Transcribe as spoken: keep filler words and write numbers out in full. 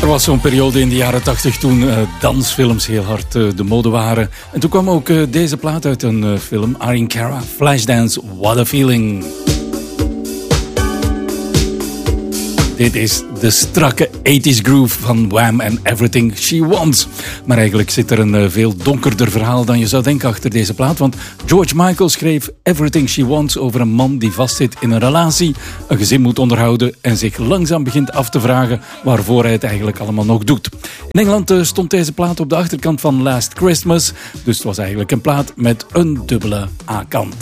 was zo'n periode in de jaren tachtig toen uh, dansfilms heel hard uh, de mode waren. En toen kwam ook uh, deze plaat uit een uh, film, Arjen Cara, Flashdance, What a Feeling. Dit is de strakke eighties groove van Wham! En Everything She Wants. Maar eigenlijk zit er een uh, veel donkerder verhaal dan je zou denken achter deze plaat. Want George Michael schreef Everything She Wants over een man die vastzit in een relatie, een gezin moet onderhouden en zich langzaam begint af te vragen waarvoor hij het eigenlijk allemaal nog doet. In Engeland uh, stond deze plaat op de achterkant van Last Christmas. Dus het was eigenlijk een plaat met een dubbele A-kant.